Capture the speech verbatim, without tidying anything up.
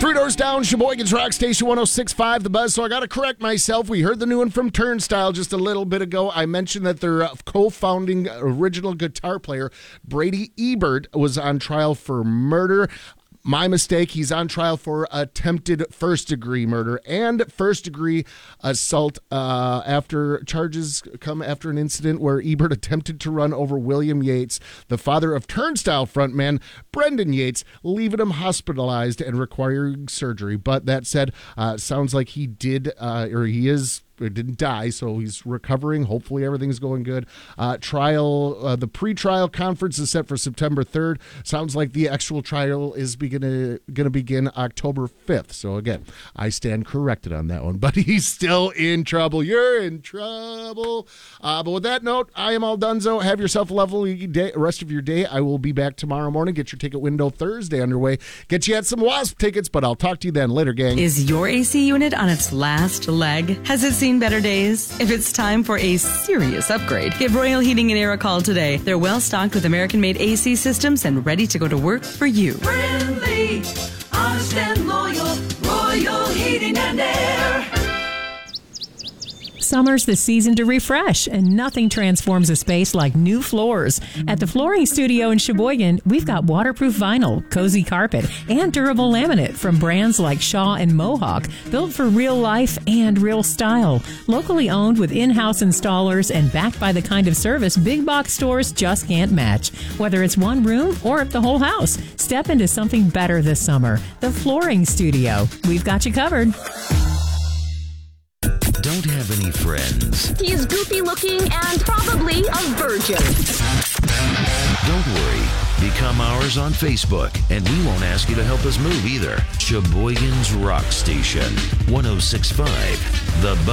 Three doors down, Sheboygan's Rock Station one oh six point five, The Buzz. So I got to correct myself. We heard the new one from Turnstile just a little bit ago. I mentioned that their uh, co-founding original guitar player, Brady Ebert, was on trial for murder. My mistake. He's on trial for attempted first-degree murder and first-degree assault uh, after charges come after an incident where Ebert attempted to run over William Yates, the father of Turnstile frontman Brendan Yates, leaving him hospitalized and requiring surgery. But that said, uh, sounds like he did, uh, or he is, or didn't die, so he's recovering. Hopefully everything's going good. Uh, trial, uh, the pre-trial conference is set for September third. Sounds like the actual trial is going to begin October fifth. So again, I stand corrected on that one, but he's still in trouble. You're in trouble. Uh, but with that note, I am all donezo. Have yourself a lovely day, rest of your day. I will be back tomorrow morning. Get your ticket window Thursday underway. Get you at some WASP tickets, but I'll talk to you then. Later, gang. Is your A C unit on its last leg? Has it seen better days? If it's time for a serious upgrade, give Royal Heating and Air a call today. They're well stocked with American-made A C systems and ready to go to work for you. Friendly, honest and loyal, Royal Heating and Air. Summer's the season to refresh, and nothing transforms a space like new floors. At the Flooring Studio in Sheboygan, we've got waterproof vinyl, cozy carpet, and durable laminate from brands like Shaw and Mohawk, built for real life and real style. Locally owned with in-house installers and backed by the kind of service big box stores just can't match. Whether it's one room or the whole house, step into something better this summer. The Flooring Studio. We've got you covered. Don't have any friends. He's goofy looking and probably a virgin. Don't worry. Become ours on Facebook, and we won't ask you to help us move either. Sheboygan's Rock Station, one oh six point five, The Buzz.